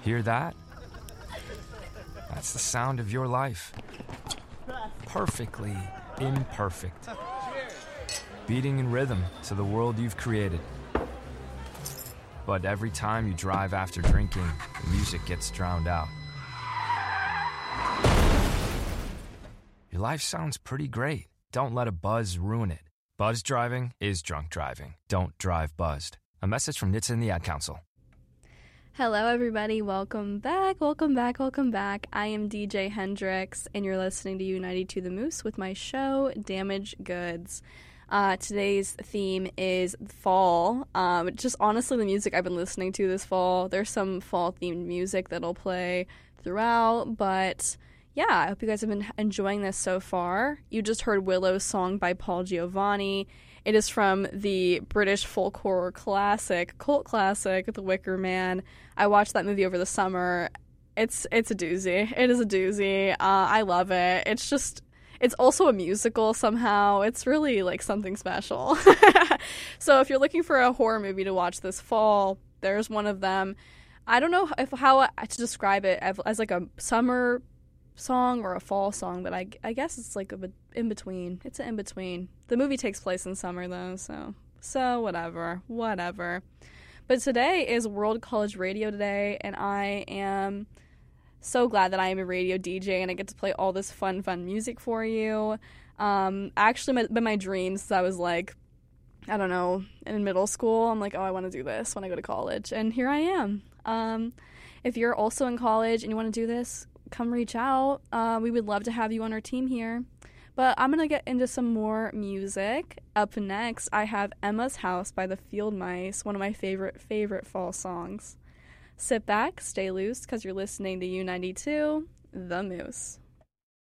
Hear that? That's the sound of your life. Perfectly imperfect. Beating in rhythm to the world you've created. But every time you drive after drinking, the music gets drowned out. Your life sounds pretty great. Don't let a buzz ruin it. Buzz driving is drunk driving. Don't drive buzzed. A message from NHTSA and the Ad Council. Hello, everybody. Welcome back. I am DJ Hendrix, and you're listening to U92 The Moose with my show, Damage Goods. Today's theme is fall. Just honestly, the music I've been listening to this fall. There's some fall-themed music that'll play throughout, but yeah, I hope you guys have been enjoying this so far. You just heard Willow's song by Paul Giovanni. It is from the British folk horror cult classic, The Wicker Man. I watched that movie over the summer. It's a doozy. It is a doozy. I love it. It's also a musical somehow. It's really like something special. So if you're looking for a horror movie to watch this fall, there's one of them. I don't know how to describe it as like a summer song or a fall song, but I guess it's like in between. It's an in between. The movie takes place in summer though, so whatever. But today is World College Radio Day, and I am so glad that I am a radio DJ and I get to play all this fun music for you. Actually, been my dream since I was like, I don't know, in middle school. I'm like, oh, I want to do this when I go to college, and here I am. If you're also in college and you want to do this, come reach out. We would love to have you on our team here. But I'm going to get into some more music. Up next, I have Emma's House by the Field Mice, one of my favorite fall songs. Sit back, stay loose, because you're listening to U92, The Moose.